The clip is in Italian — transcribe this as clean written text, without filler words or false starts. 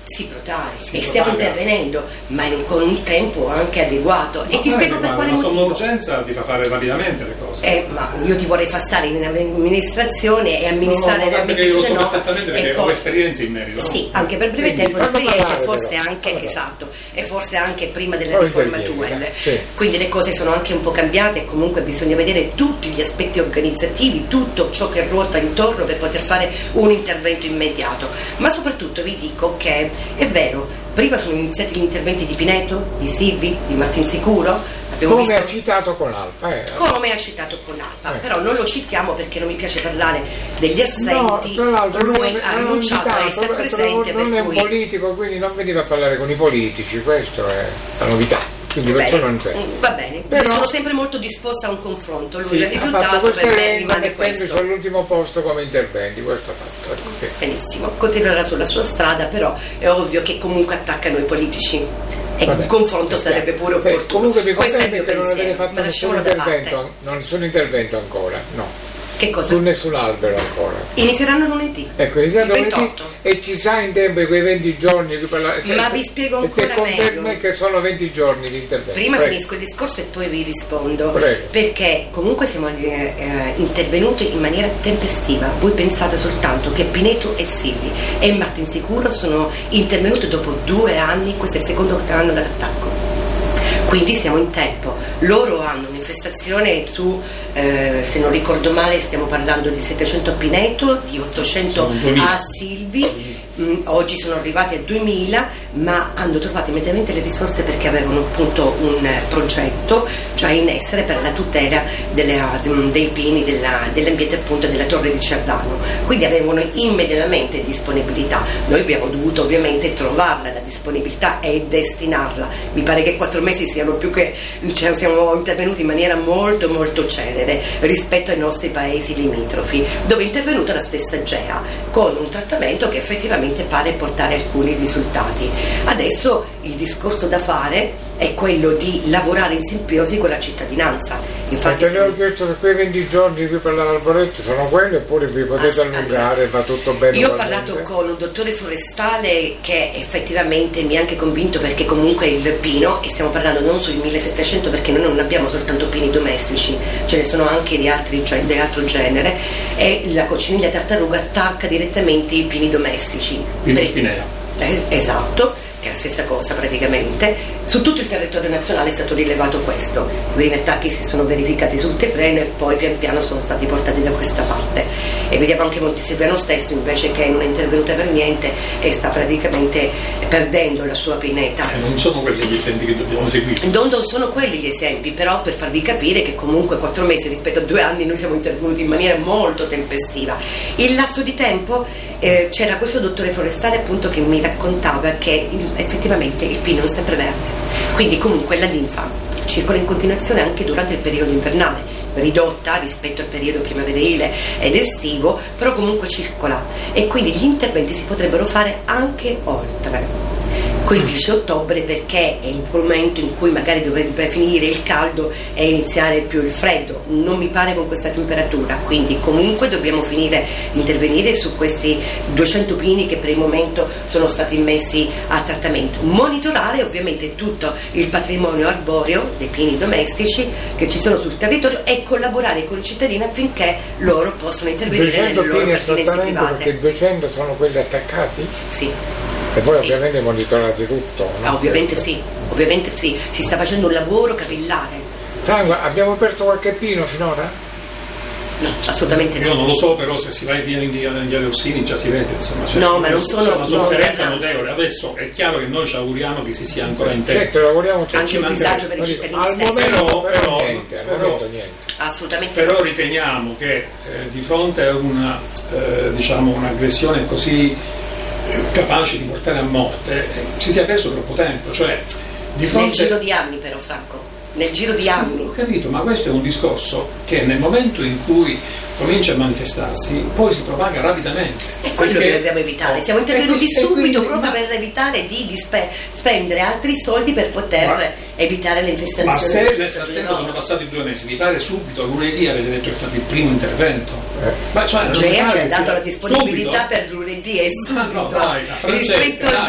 si protrae e stiamo intervenendo, ma con un tempo anche adeguato. E ti spiego per quale motivo. La somma ti fa fare rapidamente le cose. Ma io ti vorrei far stare in amministrazione e amministrare realmente. Io lo so perfettamente perché ho esperienze in merito. Sì, anche per breve tempo di esperienza, forse anche esatto, e forse anche prima della riforma TUEL. Quindi le cose sono anche un po' cambiate e comunque bisogna vedere tutti gli aspetti organizzativi, tutto ciò che ruota intorno per poter fare un intervento immediato. Ma soprattutto vi dico che è vero, prima sono iniziati gli interventi di Pineto, di Silvi, di Martinsicuro. Come ha citato con l'Alpa. Come ha citato con l'Alpa, però non lo citiamo perché non mi piace parlare degli assenti. No, tra l'altro lui ha rinunciato a essere presente. Non è un politico, quindi non veniva a parlare con i politici, questa è la novità. Quindi non c'è. Va bene, però sono sempre molto disposta a un confronto. Lui ha rifiutato, fatto questo, per me rimane questo. All'ultimo posto come interventi, questo ha fatto. Benissimo, continuerà sulla sua strada, però è ovvio che comunque attaccano i politici. E un confronto sarebbe pure opportuno. Comunque mi confermi che pensiero, non avete fatto nessun intervento ancora, no. Che cosa? Su nessun albero ancora. Inizieranno lunedì. Ecco, iniziano lunedì e ci sa in tempo quei 20 giorni. Ma vi spiego ancora meglio. Che sono 20 giorni di intervento. Prima finisco il discorso e poi vi rispondo. Prego. Perché comunque siamo intervenuti in maniera tempestiva. Voi pensate soltanto che Pineto e Silvi e Martinsicuro sono intervenuti dopo 2 anni, questo è il secondo anno dall'attacco. Quindi siamo in tempo. Loro hanno un'infestazione su, se non ricordo male, stiamo parlando di 700 a Pineto, di 800 a Silvi. Oggi sono arrivati a 2000, ma hanno trovato immediatamente le risorse perché avevano appunto un progetto già in essere per la tutela dei pini dell'ambiente appunto della Torre di Cerdano, quindi avevano immediatamente disponibilità. Noi abbiamo dovuto ovviamente trovarla la disponibilità e destinarla. Mi pare che 4 mesi siano più che, cioè, siamo intervenuti in maniera molto molto celere rispetto ai nostri paesi limitrofi, dove è intervenuta la stessa GEA con un trattamento che effettivamente pare portare alcuni risultati. Adesso il discorso da fare è quello di lavorare in simbiosi con la cittadinanza. Infatti le ho chiesto se quei 20 giorni qui per l'Alboreto sono quelli oppure vi potete allungare, va tutto bene. Io ho parlato con un dottore forestale che effettivamente mi ha anche convinto, perché comunque il pino, e stiamo parlando non sui 1700 perché noi non abbiamo soltanto pini domestici, ce ne sono anche di altro genere, e la cocciniglia tartaruga attacca direttamente i pini domestici. Pino spinea. Esatto, che è la stessa cosa praticamente. Su tutto il territorio nazionale è stato rilevato questo. I primi attacchi si sono verificati sul terreno e poi pian piano sono stati portati da questa parte. E vediamo anche Montesilvano stesso, invece che non è intervenuta per niente e sta praticamente perdendo la sua pineta. Non sono quelli gli esempi che dobbiamo seguire. Non sono quelli gli esempi, però per farvi capire che comunque 4 mesi rispetto a 2 anni noi siamo intervenuti in maniera molto tempestiva. Il lasso di tempo, c'era questo dottore forestale appunto che mi raccontava che effettivamente il pino è sempre verde, quindi comunque la linfa circola in continuazione anche durante il periodo invernale, ridotta rispetto al periodo primaverile ed estivo, però comunque circola, e quindi gli interventi si potrebbero fare anche oltre 15 ottobre, perché è il momento in cui magari dovrebbe finire il caldo e iniziare più il freddo. Non mi pare con questa temperatura, quindi comunque dobbiamo finire di intervenire su questi 200 pini che per il momento sono stati messi a trattamento. Monitorare ovviamente tutto il patrimonio arboreo dei pini domestici che ci sono sul territorio e collaborare con i cittadini affinché loro possano intervenire nelle loro pertinenze private. Perché 200 sono quelli attaccati? Sì. E voi ovviamente monitorate tutto, no? Ovviamente sì, si sta facendo un lavoro capillare. Abbiamo perso qualche pino finora? No, assolutamente no. Io non lo so, però se si va in via Rossini già si vede, insomma, no, ma non sono, c'è una sofferenza notevole. Adesso è chiaro che noi ci auguriamo che si sia ancora in tempo. Certo, lavoriamo anche un disagio per i cittadini al stessi. Però niente. Assolutamente però no. riteniamo che di fronte a un'aggressione così capace di portare a morte ci sia perso troppo tempo, cioè di fronte... Nel giro di anni però, Franco, nel giro di anni. Ho capito, ma questo è un discorso che nel momento in cui comincia a manifestarsi poi si propaga rapidamente. È quello che dobbiamo evitare. Siamo intervenuti subito proprio per evitare di spendere altri soldi per poter evitare le infestazioni. Ma se nel frattempo sono passati 2 mesi, mi pare subito lunedì avete detto che fate il primo intervento. Ci ha dato la disponibilità subito per lunedì e subito. No, dai, rispetto